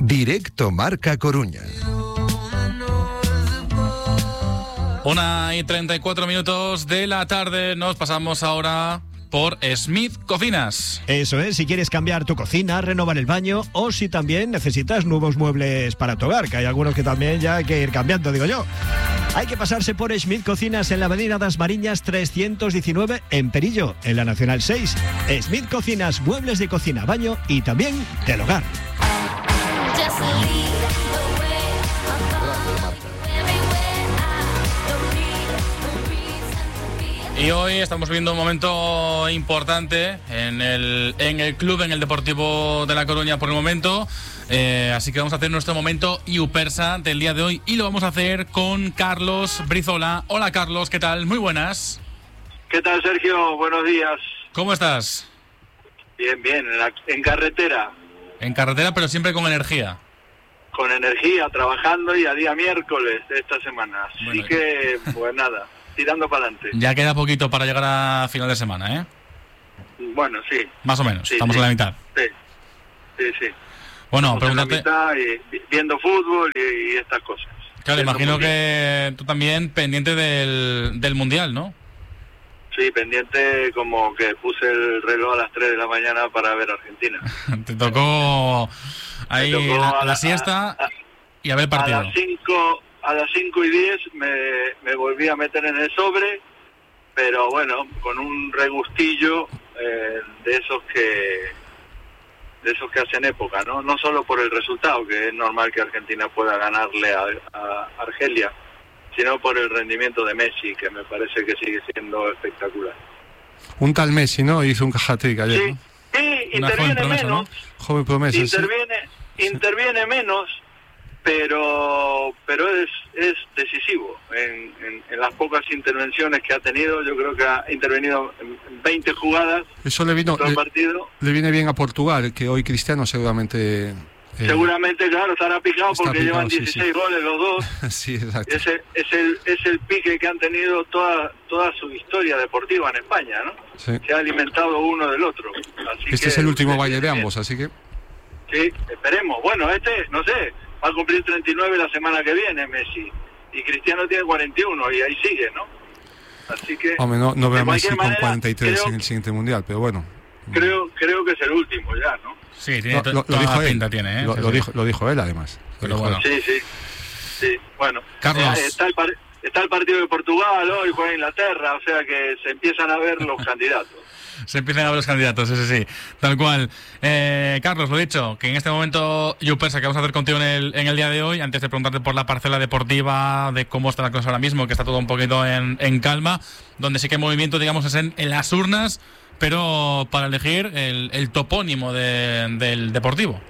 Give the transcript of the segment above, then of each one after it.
Directo Marca Coruña. 1:34 de la tarde, nos pasamos ahora por Smith Cocinas. Eso es, si quieres cambiar tu cocina, renovar el baño o si también necesitas nuevos muebles para tu hogar, que hay algunos que también ya hay que ir cambiando, digo yo. Hay que pasarse por Smith Cocinas en la avenida das Mariñas 319 en Perillo, en la Nacional 6. Smith Cocinas, muebles de cocina, baño y también del hogar. Y hoy estamos viviendo un momento importante en el club, en el Deportivo de La Coruña por el momento. Así que vamos a hacer nuestro momento Iupersa del día de hoy y lo vamos a hacer con Carlos Brizola. Hola Carlos, ¿qué tal? Muy buenas. ¿Qué tal, Sergio? Buenos días. ¿Cómo estás? Bien, en carretera. En carretera, pero siempre con energía. Con energía, trabajando y a día miércoles de esta semana. Así que, pues nada, tirando para adelante. Ya queda poquito para llegar a final de semana, ¿eh? Bueno, sí. Más o menos, sí, estamos sí. en la mitad. Sí. Bueno, estamos pregúntate... en la mitad y viendo fútbol y estas cosas. Claro, imagino que tú también pendiente del Mundial, ¿no? Sí, pendiente, como que puse el reloj a las 3 de la mañana para ver Argentina. Te tocó ahí la siesta y a ver el partido. A las 5:10 me volví a meter en el sobre, pero bueno, con un regustillo de esos que hacen época, ¿no? No solo por el resultado, que es normal que Argentina pueda ganarle a Argelia, sino por el rendimiento de Messi, que me parece que sigue siendo espectacular. Un tal Messi, ¿no? Hizo un hat-trick ayer, sí, ¿no? Sí, una joven promesa, menos, ¿no? Joven promesa, interviene menos, pero es decisivo en las pocas intervenciones que ha tenido. Yo creo que ha intervenido en 20 jugadas. Eso le viene bien a Portugal, que hoy Cristiano seguramente... Seguramente, claro, estará picado porque llevan 16 goles los dos. Sí, exacto. Es el pique que han tenido toda su historia deportiva en España, ¿no? Sí. Se ha alimentado uno del otro. Este es el último baile de ambos, así que... Sí, esperemos. Bueno, no sé, va a cumplir 39 la semana que viene Messi. Y Cristiano tiene 41 y ahí sigue, ¿no? Así que... Hombre, no veo a Messi manera, con 43 en el siguiente Mundial, pero bueno. Creo que es el último ya, ¿no? Sí, tiene lo dijo él. Pinta tiene, ¿eh? Lo dijo él, además. Pero bueno. Sí. Bueno, Carlos. Está el partido de Portugal, hoy juega Inglaterra, o sea que se empiezan a ver los candidatos. Se empiezan a ver los candidatos, sí, tal cual. Carlos, lo dicho, que en este momento, Iupersa, que vamos a hacer contigo en el día de hoy, antes de preguntarte por la parcela deportiva, de cómo está la cosa ahora mismo, que está todo un poquito en calma, donde sí que hay movimiento, digamos, es en las urnas, pero para elegir el topónimo del Deportivo.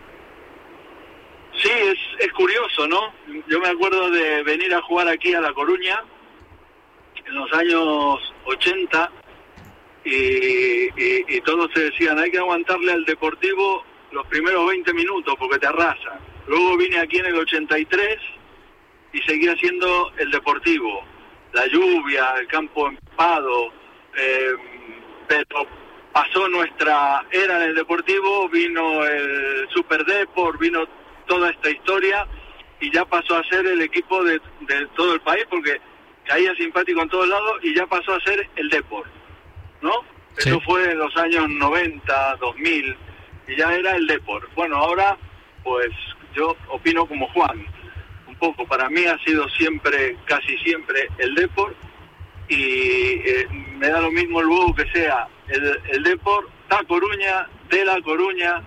Sí, es curioso, ¿no? Yo me acuerdo de venir a jugar aquí a La Coruña en los años 80 y todos te decían, hay que aguantarle al Deportivo los primeros 20 minutos porque te arrasan. Luego vine aquí en el 83 y seguía siendo el Deportivo. La lluvia, el campo empapado, pero pasó nuestra era en el Deportivo, vino el Super Depor, vino toda esta historia y ya pasó a ser el equipo de todo el país porque caía simpático en todos lados y ya pasó a ser el Depor, ¿no? Sí. Eso fue en los años 90, 2000 y ya era el Depor. Bueno, ahora pues yo opino como Juan, un poco, para mí ha sido siempre, casi siempre el Depor y me da lo mismo luego que sea el Depor, La Coruña, de La Coruña,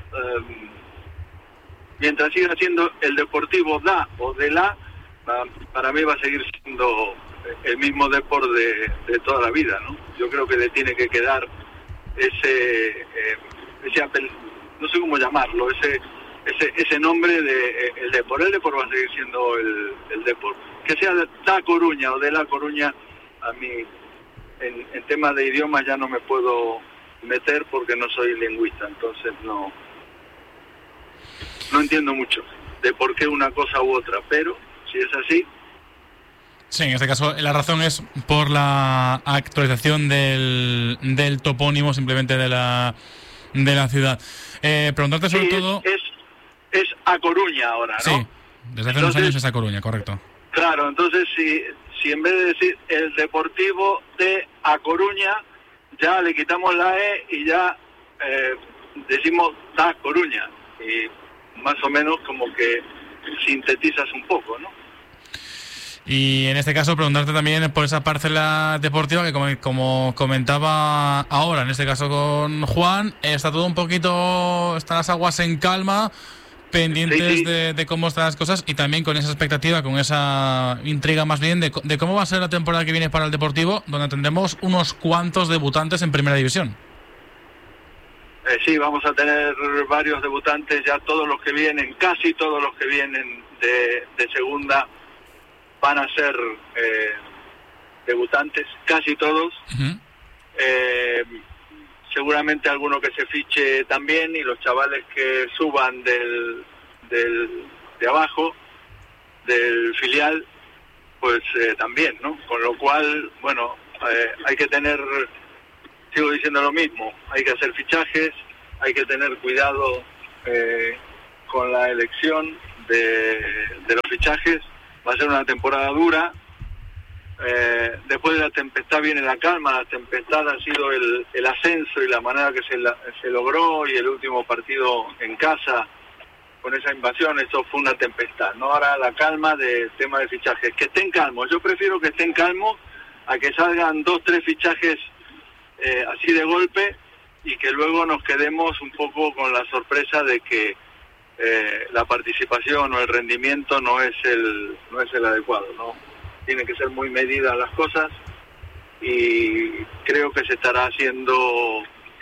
mientras siga siendo el Deportivo da o de la, para mí va a seguir siendo el mismo Depor de toda la vida, ¿no? Yo creo que le tiene que quedar ese no sé cómo llamarlo, ese nombre de el Depor. El Depor va a seguir siendo el Depor. Que sea de La Coruña o de La Coruña, a mí en temas de idiomas ya no me puedo meter porque no soy lingüista, entonces no entiendo mucho de por qué una cosa u otra, pero si es así. Sí, en este caso la razón es por la actualización del topónimo simplemente de la ciudad. Preguntarte sobre todo... Es A Coruña ahora, ¿no? Sí, desde hace unos años es A Coruña, correcto. Claro, entonces si en vez de decir el Deportivo de A Coruña, ya le quitamos la E y ya decimos Da Coruña. Y más o menos como que sintetizas un poco, ¿no? Y en este caso preguntarte también por esa parcela deportiva que como comentaba ahora, en este caso con Juan, está todo un poquito, están las aguas en calma, pendientes Sí. de cómo están las cosas y también con esa expectativa, con esa intriga más bien de cómo va a ser la temporada que viene para el Deportivo, donde tendremos unos cuantos debutantes en Primera División. Sí, vamos a tener varios debutantes, ya todos los que vienen, casi todos los que vienen de segunda van a ser debutantes, casi todos. Uh-huh. Seguramente alguno que se fiche también, y los chavales que suban de abajo, del filial, pues también, ¿no? Con lo cual, bueno, hay que tener, sigo diciendo lo mismo, hay que hacer fichajes, hay que tener cuidado con la elección de los fichajes. Va a ser una temporada dura. Después de la tempestad viene la calma. La tempestad ha sido el ascenso y la manera que se logró, y el último partido en casa con esa invasión, eso fue una tempestad, ¿no? Ahora la calma del tema de fichajes. Que estén calmos. Yo prefiero que estén calmos a que salgan 2-3 fichajes así de golpe y que luego nos quedemos un poco con la sorpresa de que la participación o el rendimiento no es el adecuado, ¿no? Tienen que ser muy medidas las cosas, y creo que se estará haciendo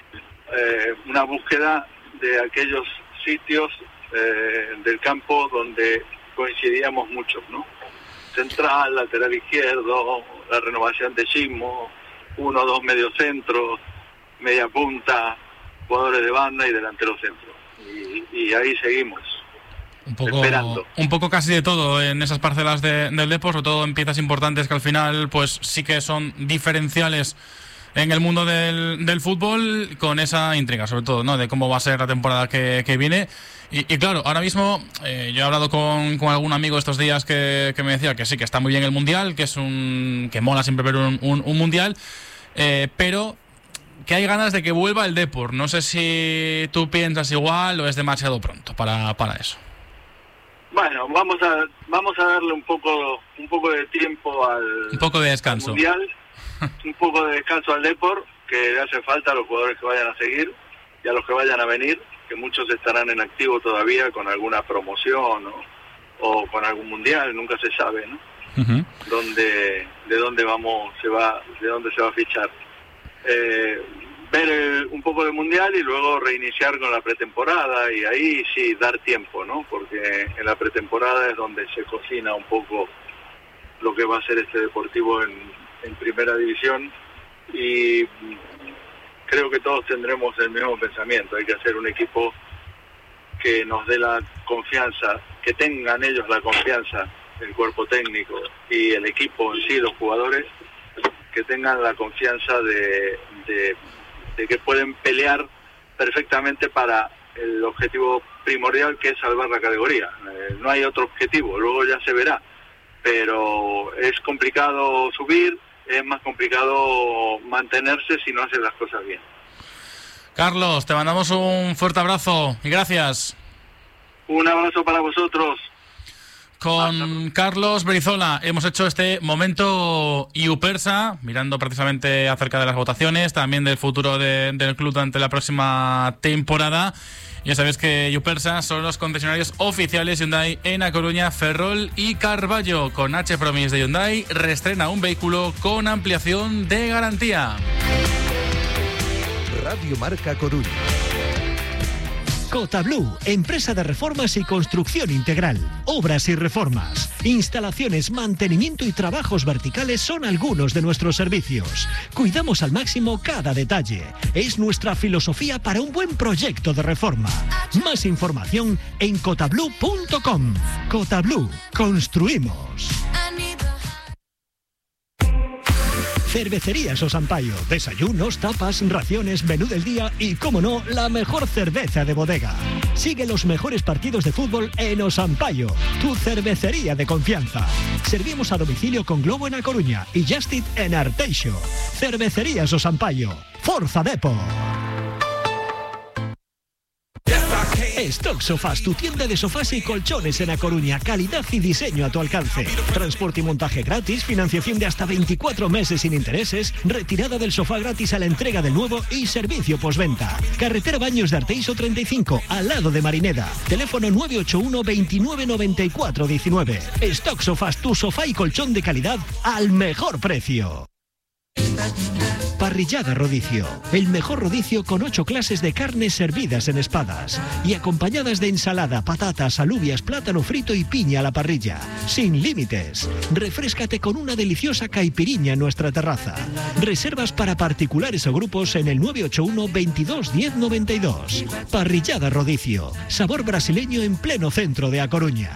una búsqueda de aquellos sitios del campo donde coincidíamos muchos, ¿no? Central, lateral izquierdo, la renovación de Sismo, 1 o 2 mediocentros, media punta, jugadores de banda y delantero centro. Y ahí seguimos, esperando. Un poco casi de todo en esas parcelas del Depor, sobre todo en piezas importantes que al final pues sí que son diferenciales en el mundo del fútbol, con esa intriga sobre todo, ¿no? De cómo va a ser la temporada que viene. Y claro, ahora mismo yo he hablado con algún amigo estos días que me decía que sí, que está muy bien el Mundial, que mola siempre ver un Mundial, pero que hay ganas de que vuelva el Depor. No sé si tú piensas igual o es demasiado pronto para eso. Bueno, vamos a darle un poco de tiempo un poco de descanso al Mundial, un poco de descanso al Depor, que le hace falta a los jugadores que vayan a seguir y a los que vayan a venir, que muchos estarán en activo todavía con alguna promoción o con algún Mundial, nunca se sabe, ¿no? Uh-huh. De dónde se va a fichar. Ver un poco de Mundial y luego reiniciar con la pretemporada, y ahí sí dar tiempo, ¿no? Porque en la pretemporada es donde se cocina un poco lo que va a ser este Deportivo en Primera División, y creo que todos tendremos el mismo pensamiento. Hay que hacer un equipo que nos dé la confianza, que tengan ellos la confianza, el cuerpo técnico y el equipo en sí, los jugadores, que tengan la confianza de que pueden pelear perfectamente para el objetivo primordial, que es salvar la categoría. No hay otro objetivo, luego ya se verá, pero es complicado subir, es más complicado mantenerse si no haces las cosas bien. Carlos, te mandamos un fuerte abrazo y gracias. Un abrazo para vosotros. Con Carlos Berizola hemos hecho este momento Iupersa, mirando precisamente acerca de las votaciones, también del futuro del club durante la próxima temporada. Ya sabéis que Iupersa son los concesionarios oficiales Hyundai en A Coruña, Ferrol y Carballo. Con H-Promise de Hyundai reestrena un vehículo con ampliación de garantía. Radio Marca Coruña. Cotablu, empresa de reformas y construcción integral. Obras y reformas, instalaciones, mantenimiento y trabajos verticales son algunos de nuestros servicios. Cuidamos al máximo cada detalle. Es nuestra filosofía para un buen proyecto de reforma. Más información en cotablu.com. Cotablu, construimos. Cervecerías Osampaio. Desayunos, tapas, raciones, menú del día y, como no, la mejor cerveza de bodega. Sigue los mejores partidos de fútbol en Osampaio, tu cervecería de confianza. Servimos a domicilio con Globo en A Coruña y Just Eat en Arteixo. Cervecerías Osampaio. Forza Depor. Stock Sofás, tu tienda de sofás y colchones en A Coruña. Calidad y diseño a tu alcance. Transporte y montaje gratis, financiación de hasta 24 meses sin intereses, retirada del sofá gratis a la entrega del nuevo y servicio postventa. Carretera Baños de Arteixo 35, al lado de Marineda. Teléfono 981 29 94 19. Stock Sofás, tu sofá y colchón de calidad al mejor precio. Parrillada Rodicio, el mejor rodicio con 8 clases de carnes servidas en espadas y acompañadas de ensalada, patatas, alubias, plátano frito y piña a la parrilla. Sin límites. Refréscate con una deliciosa caipiriña en nuestra terraza. Reservas para particulares o grupos en el 981 22 10 92. Parrillada Rodicio, sabor brasileño en pleno centro de A Coruña.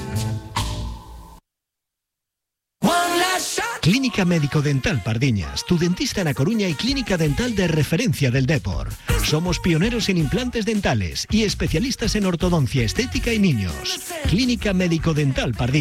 Clínica Médico Dental Pardiñas, tu dentista en A Coruña y clínica dental de referencia del Depor. Somos pioneros en implantes dentales y especialistas en ortodoncia, estética y niños. Clínica Médico Dental Pardiñas.